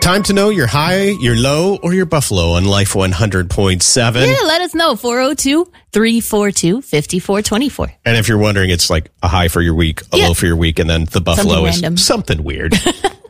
Time to know your high, your low, or your buffalo on Life 100.7. Yeah, let us know. 402-342-5424. And if you're wondering, it's like a high for your week, a low for your week, and then the buffalo Something is random. something weird.